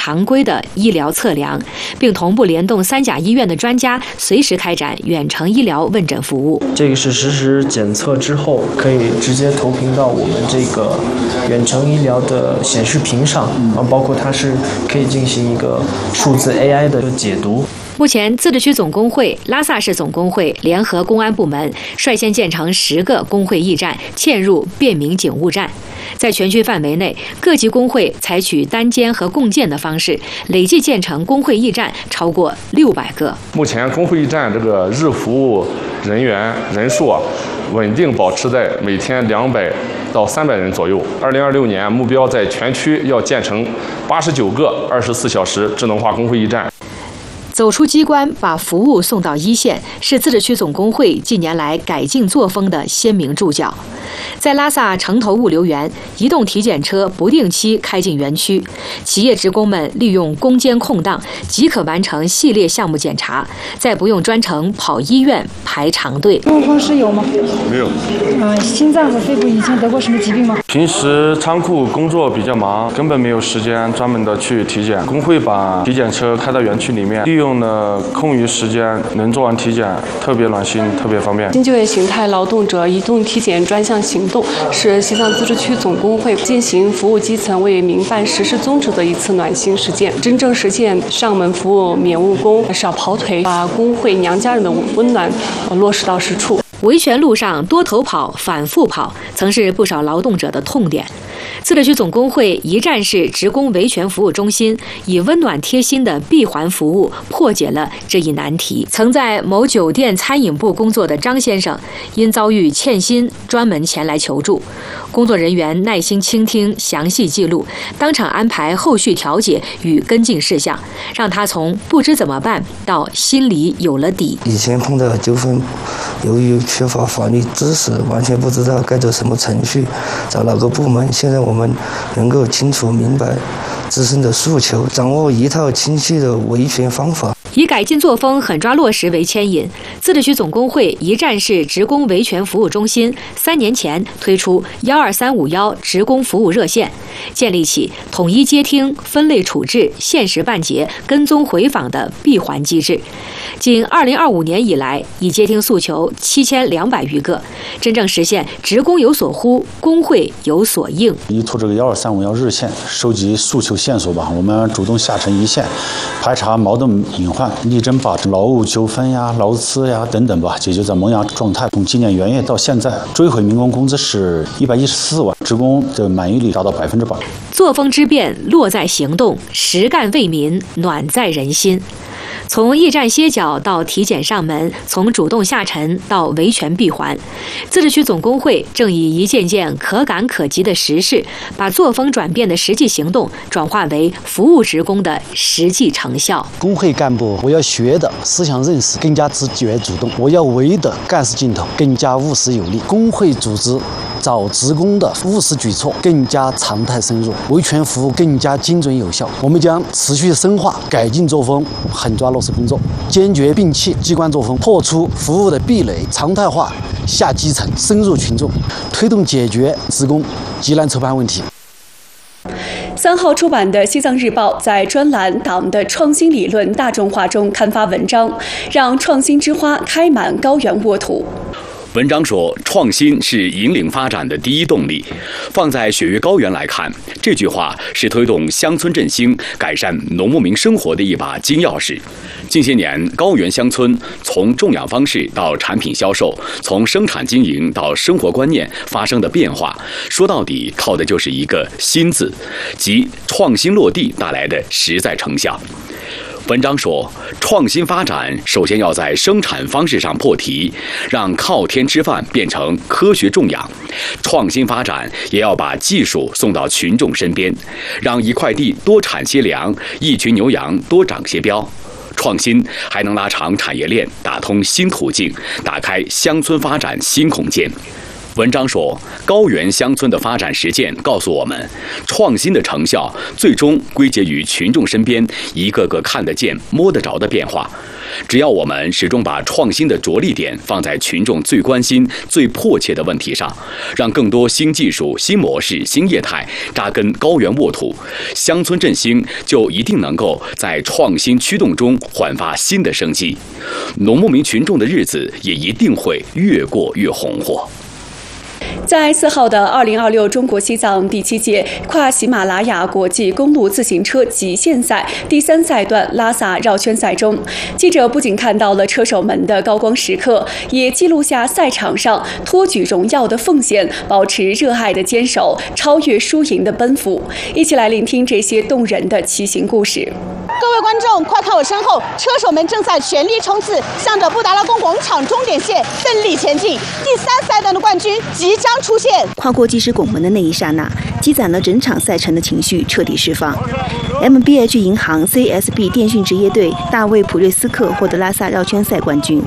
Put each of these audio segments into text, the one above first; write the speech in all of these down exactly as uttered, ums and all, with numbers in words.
常规的医疗测量，并同步联动三甲医院的专家，随时开展远程医疗问诊服务。 这个是实时检测之后，可以直接投屏到我们这个远程医疗的显示屏上，啊，包括它是可以进行一个数字 A I 的解读。 目前，自治区总工会、拉萨市总工会联合公安部门率先建成十个工会驿站，嵌入便民警务站。在全区范围内，各级工会采取单间和共建的方式，累计建成工会驿站超过六百个。 目前，工会驿站这个日服务人员人数啊，稳定保持在每天两百到三百人左右。二零二六年目标在全区要建成八十九个二十四小时智能化工会驿站。 走出机关，把服务送到一线，是自治区总工会近年来改进作风的鲜明注脚。在拉萨城头物流园，移动体检车不定期开进园区，企业职工们利用攻坚空档，即可完成系列项目检查，再不用专程跑医院排长队。 中风是有吗？ 没有。 啊，心脏和肺部以前得过什么疾病吗？ 平时仓库工作比较忙，根本没有时间专门的去体检。工会把体检车开到园区里面，利用了空余时间能做完体检，特别暖心，特别方便。 新就业形态劳动者移动体检专项行动是西藏自治区总工会进行服务基层为民办实施宗旨的一次暖心实践，真正实现上门服务免误工、少跑腿，把工会娘家人的温暖落实到实处。 维权路上多头跑、反复跑，曾是不少劳动者的痛点。自治区总工会一站式职工维权服务中心以温暖贴心的闭环服务破解了这一难题。曾在某酒店餐饮部工作的张先生，因遭遇欠薪，专门前来求助。工作人员耐心倾听，详细记录，当场安排后续调解与跟进事项，让他从不知怎么办到心里有了底。 以前碰到纠纷，由于缺乏法律知识，完全不知道该走什么程序，找哪个部门。现在我们能够清楚明白自身的诉求，掌握一套清晰的维权方法。 以改进作风、狠抓落实为牵引，自治区总工会一站式职工维权服务中心三年前推出幺二三五幺职工服务热线，建立起统一接听、分类处置、限时办结、跟踪回访的闭环机制。仅二零二五年以来，已接听诉求七千两百余个，真正实现职工有所呼，工会有所应。 依托这个幺二三五幺热线，收集诉求线索吧，我们主动下沉一线，排查矛盾隐患。力争把劳务纠纷呀、劳资呀等等吧解决在萌芽状态。从今年元月到现在，追回民工工资是一百一十四万，职工的满意率达到百分之百。 作风之变，落在行动，实干为民，暖在人心。从驿站歇脚到体检上门，从主动下沉到维权闭环，自治区总工会正以一件件可感可及的实事，把作风转变的实际行动转化为服务职工的实际成效。 工会干部，我要学的思想认识更加直觉主动，我要为的干事劲头更加务实有力。工会组织找职工的务实举措更加常态深入，维权服务更加精准有效。我们将持续深化改进作风，狠抓落实工作，坚决摒弃机关作风，破除服务的壁垒，常态化下基层，深入群众，推动解决职工急难愁盼问题。 三号出版的《西藏日报》在专栏“党的创新理论大众化”中刊发文章，让创新之花开满高原沃土。 文章说，创新是引领发展的第一动力。放在雪域高原来看，这句话是推动乡村振兴、改善农牧民生活的一把金钥匙。近些年，高原乡村从种养方式到产品销售，从生产经营到生活观念发生的变化，说到底靠的就是一个“新”字，即创新落地带来的实在成效。文章说，创新发展首先要在生产方式上破题，让靠天吃饭变成科学种养；创新发展也要把技术送到群众身边，让一块地多产些粮，一群牛羊多长些膘。创新还能拉长产业链，打通新途径，打开乡村发展新空间。文章说，高原乡村的发展实践告诉我们，创新的成效最终归结于群众身边一个个看得见、摸得着的变化。 只要我们始终把创新的着力点放在群众最关心、最迫切的问题上，让更多新技术、新模式、新业态扎根高原沃土，乡村振兴就一定能够在创新驱动中焕发新的生机，农牧民群众的日子也一定会越过越红火。 在四号的二零二六中国西藏第七届跨喜马拉雅国际公路自行车极限赛第三赛段拉萨绕圈赛中，记者不仅看到了车手们的高光时刻，也记录下赛场上托举荣耀的奉献、保持热爱的坚守、超越输赢的奔赴。一起来聆听这些动人的骑行故事。 各位观众，快看我身后，车手们正在全力冲刺，向着布达拉宫广场终点线奋力前进。第三赛段的冠军即将出现。 跨过计时拱门的那一刹那，积攒了整场赛程的情绪彻底释放。M B H 银行 C S B 电讯职业队大卫普瑞斯克获得拉萨绕圈赛冠军。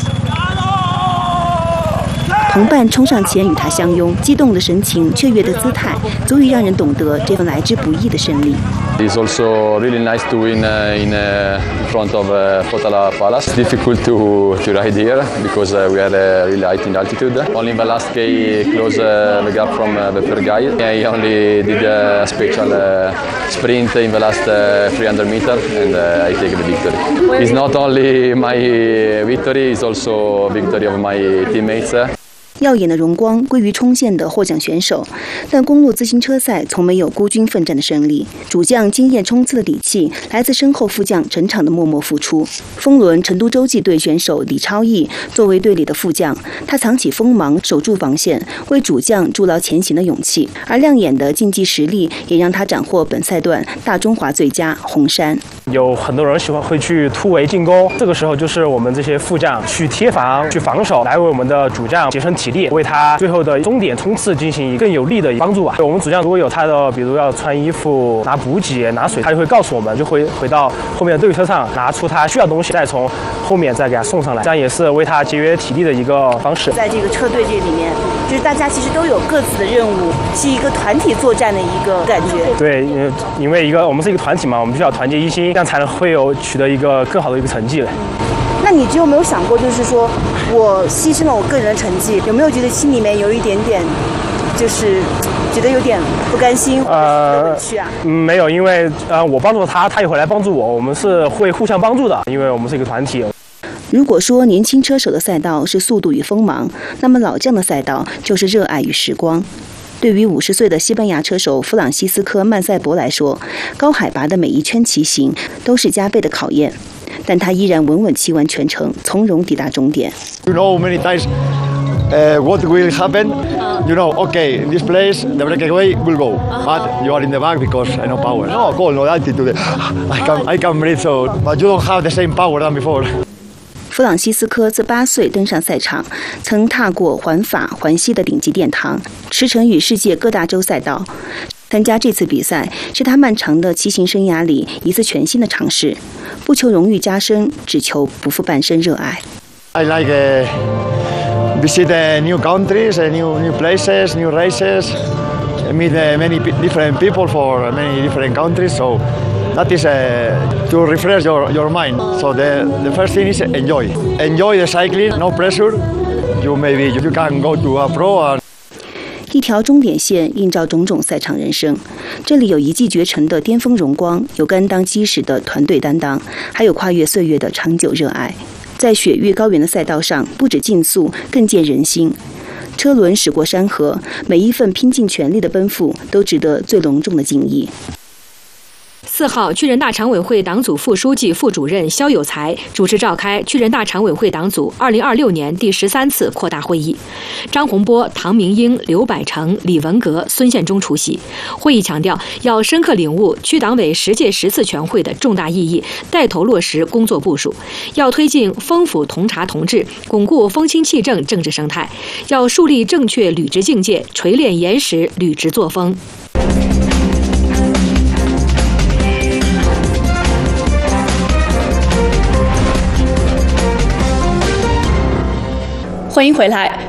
同伴冲上前与他相拥，激动的神情、雀跃的姿态，足以让人懂得这份来之不易的胜利。 It's also really nice to win uh, in uh, front of uh, Potala Palace. It's difficult to, to ride here because uh, we are uh, really high in altitude. Only Velasquez closed uh, the gap from uh, the third guy. He only did a special uh, sprint in the last uh, three hundred meters and uh, I take the victory. It's not only my victory, it's also victory of my teammates. 耀眼的荣光归于冲线的获奖选手，但公路自行车赛从没有孤军奋战的胜利。主将经验冲刺的底气来自身后副将整场的默默付出。风轮成都洲际队选手李超毅作为队里的副将，他藏起锋芒，守住防线，为主将筑牢前行的勇气。而亮眼的竞技实力也让他斩获本赛段大中华最佳红衫。 有很多人喜欢会去突围进攻，这个时候就是我们这些副将去贴防、去防守，来为我们的主将节省体力，为他最后的终点冲刺进行更有力的帮助吧。我们主将如果有他的，比如要穿衣服、拿补给、拿水，他就会告诉我们，就会回到后面的队伍车上拿出他需要的东西，再从后面再给他送上来，这样也是为他节约体力的一个方式。 在这个车队这里面，就是大家其实都有各自的任务，是一个团体作战的一个感觉。 对，因为因为一个我们是一个团体嘛，我们必须要团结一心，这样才能会有取得一个更好的一个成绩。 那你有没有想过，就是说我牺牲了我个人的成绩，有没有觉得心里面有一点点，就是觉得有点不甘心或者委屈啊？ 呃、没有，因为呃我帮助他，他也会来帮助我，我们是会互相帮助的，因为我们是一个团体。 如果说年轻车手的赛道是速度与锋芒，那么老将的赛道就是热爱与时光。对于五十岁的西班牙车手弗朗西斯科·曼塞博来说，高海拔的每一圈骑行都是加倍的考验，但他依然稳稳骑完全程，从容抵达终点。 You know many times uh, what will happen. You know, okay, in this place the breakaway will go, but you are in the back because I know power. No, cold, no altitude. I can I can breathe, so but you don't have the same power than before. 弗朗西斯科自八岁登上赛场，曾踏过环法、环西的顶级殿堂，驰骋于世界各大洲赛道。参加这次比赛是他漫长的骑行生涯里一次全新的尝试，不求荣誉加身，只求不负半生热爱。 I like uh, visit uh, new countries, uh, new new places, new races, meet uh, many different people for many different countries. So. That is uh, to refresh your, your mind. So the, the first thing is enjoy. Enjoy the cycling, no pressure. You maybe you can go to a pro. And... 一条终点线映照种种赛场人生，这里有一骑绝尘的巅峰荣光，有甘当基石的团队担当，还有跨越岁月的长久热爱。在雪域高原的赛道上，不止竞速，更见人心。车轮驶过山河，每一份拼尽全力的奔赴，都值得最隆重的敬意。 四号，区人大常委会党组副书记、副主任肖有才主持召开区人大常委会党组二零二六年第十三次扩大会议。张洪波、唐明英、刘百成、李文革、孙宪忠出席。会议强调，要深刻领悟区党委十届十次全会的重大意义，带头落实工作部署。要推进风府同察同治，巩固风清气正政治生态。要树立正确履职境界，锤炼严实履职作风。 欢迎回来。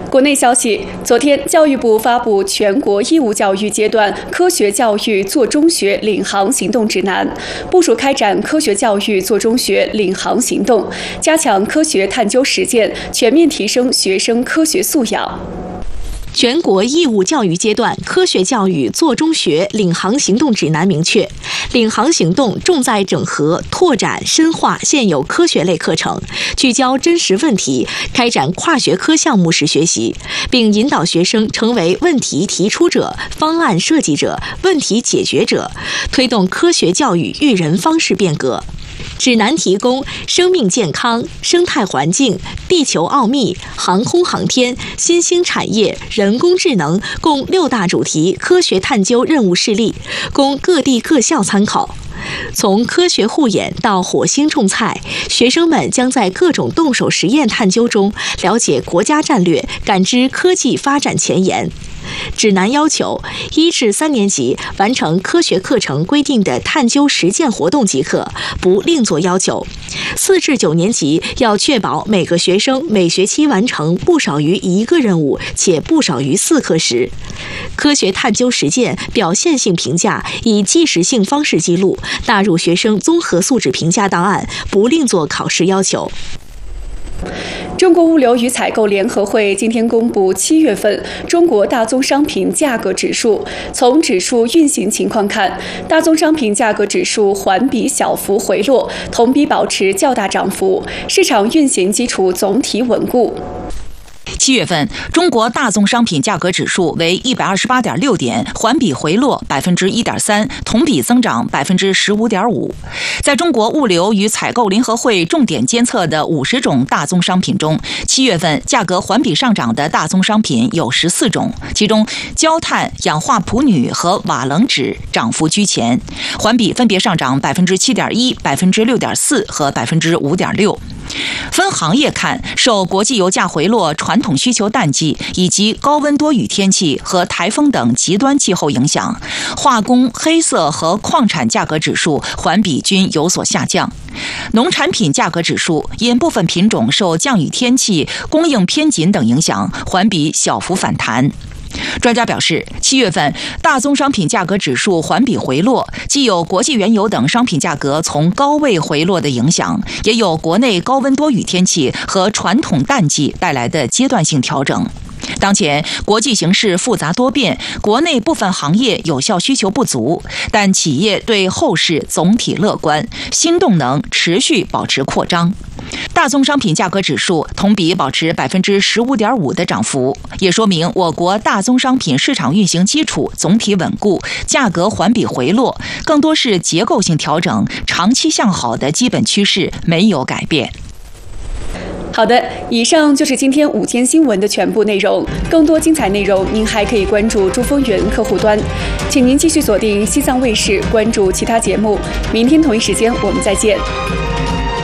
国内消息，昨天教育部发布全国义务教育阶段科学教育做中学领航行动指南，部署开展科学教育做中学领航行动，加强科学探究实践，全面提升学生科学素养。 全国义务教育阶段科学教育做中学领航行动指南明确，领航行动重在整合、拓展、深化现有科学类课程，聚焦真实问题，开展跨学科项目式学习，并引导学生成为问题提出者、方案设计者、问题解决者，推动科学教育育人方式变革。指南提供生命健康、生态环境、地球奥秘、航空航天、新兴产业、人工智能共六大主题科学探究任务示例，供各地各校参考。从科学护眼到火星种菜，学生们将在各种动手实验探究中了解国家战略，感知科技发展前沿。指南要求，一至三年级完成科学课程规定的探究实践活动即可，不另作要求；四至九年级要确保每个学生每学期完成不少于一个任务，且不少于四课时。科学探究实践表现性评价以即时性方式记录，纳入学生综合素质评价档案，不另作考试要求。 中国物流与采购联合会今天公布七月份中国大宗商品价格指数。从指数运行情况看，大宗商品价格指数环比小幅回落，同比保持较大涨幅，市场运行基础总体稳固。 七月份，中国大宗商品价格指数为一百二十八点六点，环比回落百分之一点三，同比增长百分之十五点五。在中国物流与采购联合会重点监测的五十种大宗商品中，七月份价格环比上涨的大宗商品有十四种，其中焦炭、氧化钴铝和瓦楞纸涨幅居前，环比分别上涨百分之七点一、百分之六点四和百分之五点六。分行业看，受国际油价回落、传统需求淡季以及高温多雨天气和台风等极端气候影响，化工、黑色和矿产价格指数环比均有所下降。农产品价格指数因部分品种受降雨天气、供应偏紧等影响，环比小幅反弹。专家表示，七月份大宗商品价格指数环比回落，既有国际原油等商品价格从高位回落的影响，也有国内高温多雨天气和传统淡季带来的阶段性调整。当前国际形势复杂多变，国内部分行业有效需求不足，但企业对后市总体乐观，新动能持续保持扩张。大宗商品价格指数同比保持百分之十五点五的涨幅，也说明我国大宗商品市场运行基础总体稳固，价格环比回落，更多是结构性调整，长期向好的基本趋势没有改变。 好的，以上就是今天午间新闻的全部内容。更多精彩内容，您还可以关注珠峰源客户端，请您继续锁定西藏卫视，关注其他节目。明天同一时间，我们再见。